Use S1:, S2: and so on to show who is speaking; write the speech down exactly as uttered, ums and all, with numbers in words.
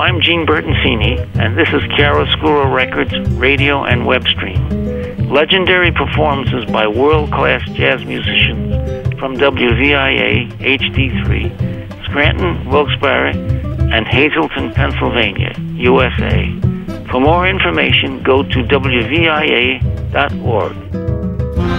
S1: I'm Gene Bertoncini, and this is Chiaroscuro Records radio and web stream. Legendary performances by world-class jazz musicians from W V I A H D three, Scranton, Wilkes-Barre, and Hazleton, Pennsylvania, U S A. For more information, go to W V I A dot org.